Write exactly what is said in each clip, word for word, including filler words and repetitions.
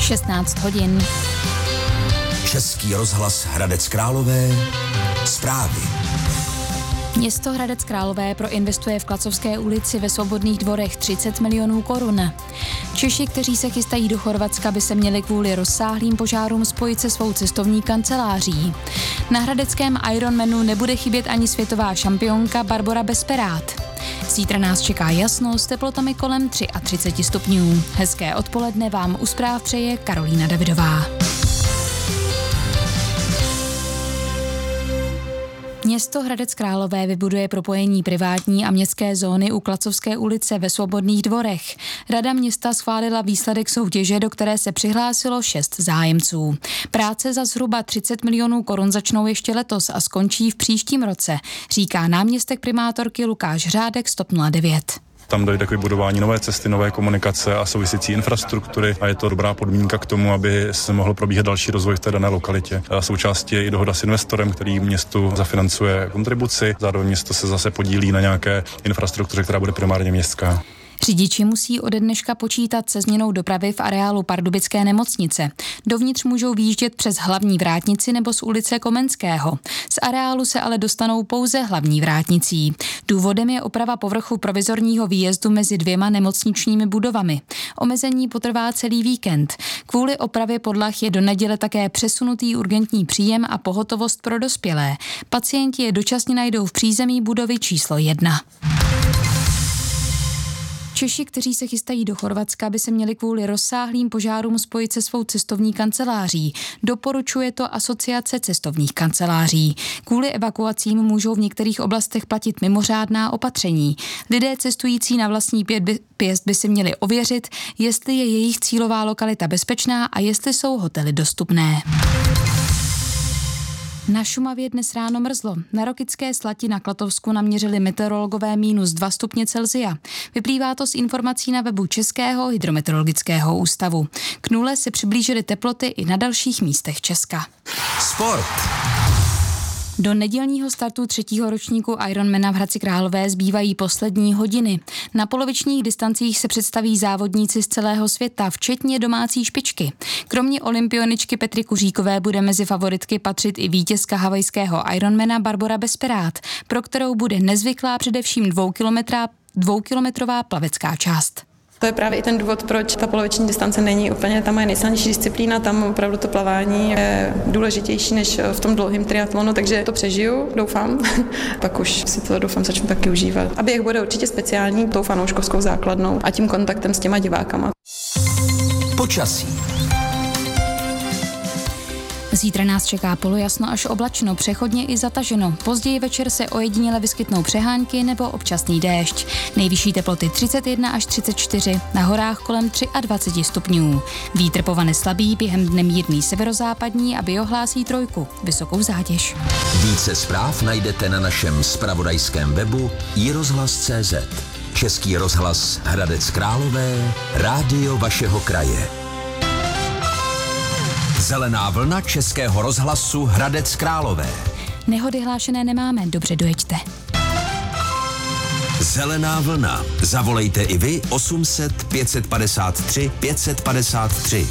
šestnáct hodin. Český rozhlas Hradec Králové. Zprávy. Město Hradec Králové proinvestuje v Klacovské ulici ve Svobodných dvorech třicet milionů korun. Češi, kteří se chystají do Chorvatska, by se měli kvůli rozsáhlým požárům spojit se svou cestovní kanceláří. Na hradeckém Ironmanu nebude chybět ani světová šampionka Barbora Besperát. Zítra nás čeká jasno s teplotami kolem třicet tři stupňů. Hezké odpoledne vám u zpráv přeje Karolína Davidová. Město Hradec Králové vybuduje propojení privátní a městské zóny u Klacovské ulice ve Svobodných dvorech. Rada města schválila výsledek soutěže, do které se přihlásilo šest zájemců. Práce za zhruba třicet milionů korun začnou ještě letos a skončí v příštím roce, říká náměstek primátorky Lukáš Řádek z TOP nula devět. Tam dojde k vybudování nové cesty, nové komunikace a související infrastruktury a je to dobrá podmínka k tomu, aby se mohl probíhat další rozvoj v té dané lokalitě. A součástí je i dohoda s investorem, který městu zafinancuje kontribuci, zároveň město se zase podílí na nějaké infrastruktuře, která bude primárně městská. Řidiči musí ode dneška počítat se změnou dopravy v areálu Pardubické nemocnice. Dovnitř můžou výjíždět přes hlavní vrátnici nebo z ulice Komenského. Z areálu se ale dostanou pouze hlavní vrátnicí. Důvodem je oprava povrchu provizorního výjezdu mezi dvěma nemocničními budovami. Omezení potrvá celý víkend. Kvůli opravě podlah je do neděle také přesunutý urgentní příjem a pohotovost pro dospělé. Pacienti je dočasně najdou v přízemí budovy číslo jedna. Češi, kteří se chystají do Chorvatska, by se měli kvůli rozsáhlým požárům spojit se svou cestovní kanceláří. Doporučuje to Asociace cestovních kanceláří. Kvůli evakuacím můžou v některých oblastech platit mimořádná opatření. Lidé cestující na vlastní pěst by si měli ověřit, jestli je jejich cílová lokalita bezpečná a jestli jsou hotely dostupné. Na Šumavě dnes ráno mrzlo. Na Rokycké Slati na Klatovsku naměřili meteorologové minus dva stupně Celsia. Vyplývá to z informací na webu Českého hydrometeorologického ústavu. K nule se přiblížily teploty i na dalších místech Česka. Sport. Do nedělního startu třetího ročníku Ironmana v Hradci Králové zbývají poslední hodiny. Na polovičních distancích se představí závodníci z celého světa, včetně domácí špičky. Kromě olympioničky Petry Kuříkové bude mezi favoritky patřit i vítězka havajského Ironmana Barbora Besperát, pro kterou bude nezvyklá především dvoukilometrová plavecká část. To je právě i ten důvod, proč ta poloviční distance není úplně ta moje nejsilnější disciplína, tam opravdu to plavání je důležitější než v tom dlouhém triatlonu, takže to přežiju, doufám. Pak už si to doufám začnu taky užívat. A běh bude určitě speciální tou fanouškovskou základnou a tím kontaktem s těma divákama. Počasí. Zítra nás čeká polojasno až oblačno, přechodně i zataženo. Později večer se ojediněle vyskytnou přehánky nebo občasný déšť. Nejvyšší teploty třicet jedna až třicet čtyři, na horách kolem dvacet tři stupňů. Vítr povane slabý, během dne mírný severozápadní a biohlásí trojku, vysokou zátěž. Více zpráv najdete na našem zpravodajském webu i rozhlas tečka cé zet. Český rozhlas Hradec Králové, rádio vašeho kraje. Zelená vlna Českého rozhlasu Hradec Králové. Nehody hlášené nemáme, dobře dojeďte. Zelená vlna. Zavolejte i vy osm set pět padesát tři pět padesát tři.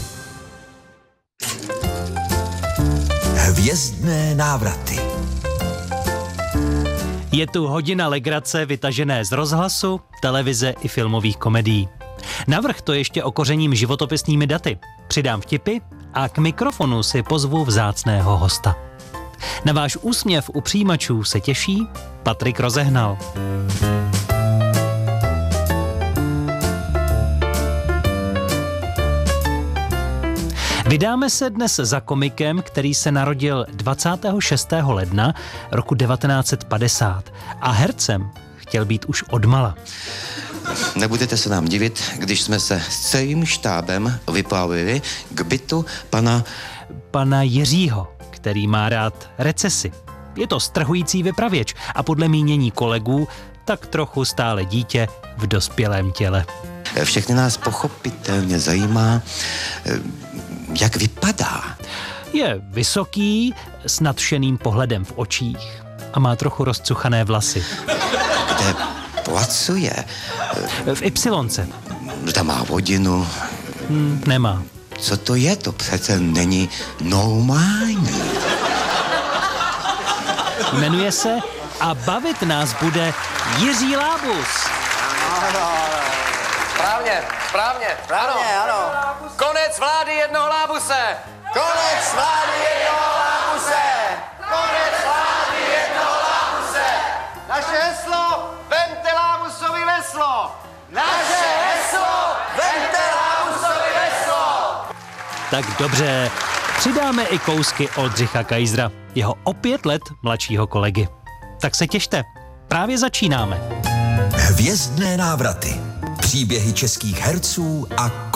Hvězdné návraty. Je tu hodina legrace vytažené z rozhlasu, televize i filmových komedií. Navrch to ještě okořením životopisnými daty. Přidám vtipy a k mikrofonu si pozvu vzácného hosta. Na váš úsměv u přijímačů se těší Patrik Rozehnal. Vydáme se dnes za komikem, který se narodil dvacátého šestého ledna roku devatenáct set padesát a hercem chtěl být už odmala. Nebudete se nám divit, když jsme se s celým štábem vyplavili k bytu pana... Pana Jiřího, který má rád recesi. Je to strhující vypravěč a podle mínění kolegů tak trochu stále dítě v dospělém těle. Všechny nás pochopitelně zajímá, jak vypadá. Je vysoký, s nadšeným pohledem v očích a má trochu rozcuchané vlasy. Kde pracuje? V Ypsilonce. Tam má hodinu. Hmm, nemá. co to je? To přece není normální. Jmenuje se A bavit nás bude Jiří Lábus. Ano, správně, správně, správně, ano. ano. Konec vlády jednoho Lábuse. Konec vlády jednoho Lábuse. Konec vlády jednoho Lábuse. Naše heslo, vemte Lábusovi veslo. Naše heslo, vemte Lábusovi veslo. Tak dobře, přidáme i kousky Oldřicha Kaisera, jeho o pět let mladšího kolegy. Tak se těšte, právě začínáme. Hvězdné návraty, příběhy českých herců a